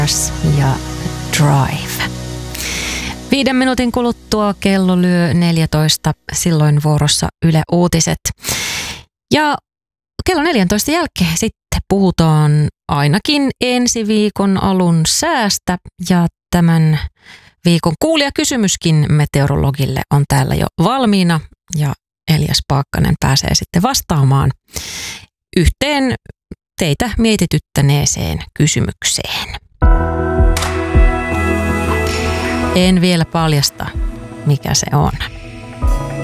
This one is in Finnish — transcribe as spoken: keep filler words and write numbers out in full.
ja Drive. Viiden minuutin kuluttua kello lyö neljätoista, silloin vuorossa Yle Uutiset. Ja kello neljäntoista jälkeen sitten puhutaan ainakin ensi viikon alun säästä ja tämän viikon kuulijakysymyskin meteorologille on täällä jo valmiina ja Elias Paakkanen pääsee sitten vastaamaan yhteen teitä mietityttäneeseen kysymykseen. En vielä paljasta, mikä se on.